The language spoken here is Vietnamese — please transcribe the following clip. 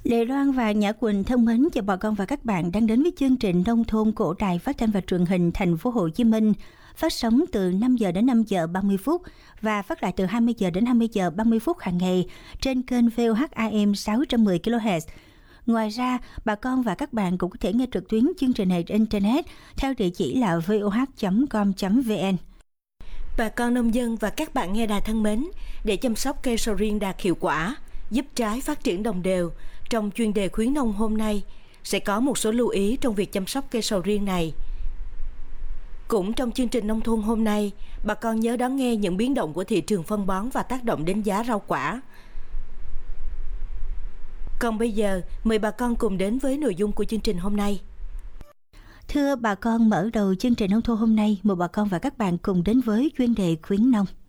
Lệ Loan và Nhã Quỳnh thân mến chào bà con và các bạn đang đến với chương trình Nông thôn của Đài Phát thanh và Truyền hình Thành phố Hồ Chí Minh, phát sóng từ 5 giờ đến 5 giờ 30 phút và phát lại từ 20 giờ đến 20 giờ 30 phút hàng ngày trên kênh VOH/AM 610 kHz. Ngoài ra, bà con và các bạn cũng có thể nghe trực tuyến chương trình này trên internet theo địa chỉ là voh.com.vn. Bà con nông dân và các bạn nghe đài thân mến, để chăm sóc cây sầu riêng đạt hiệu quả, giúp trái phát triển đồng đều, trong chuyên đề khuyến nông hôm nay sẽ có một số lưu ý trong việc chăm sóc cây sầu riêng này. Cũng trong chương trình nông thôn hôm nay, bà con nhớ đón nghe những biến động của thị trường phân bón và tác động đến giá rau quả. Còn bây giờ, mời bà con cùng đến với nội dung của chương trình hôm nay. Thưa bà con, mở đầu chương trình nông thôn hôm nay, mời bà con và các bạn cùng đến với chuyên đề khuyến nông.